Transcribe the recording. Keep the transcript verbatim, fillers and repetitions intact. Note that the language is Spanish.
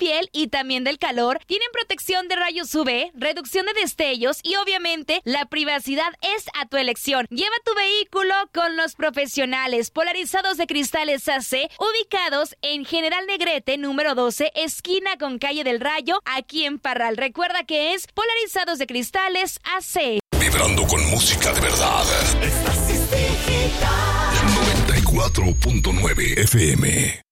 piel y también del calor, tienen protección de rayos U V, reducción de destellos y obviamente la privacidad es a tu elección. Lleva tu vehículo con los profesionales. Polarizados de Cristales A C, ubicados en General Negrete número doce, esquina con Calle del Rayo, aquí en Parral. Recuerda que es Polarizados de Cristales A C. Vibrando con música de verdad. Estasis Digital. noventa y cuatro punto nueve F M.